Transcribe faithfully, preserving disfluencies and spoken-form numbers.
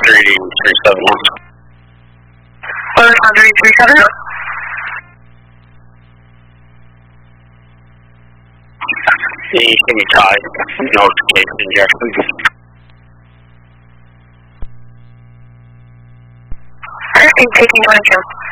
three three seven one. one three three seven. You can be tied. Notification injection. Alright, taking one, two.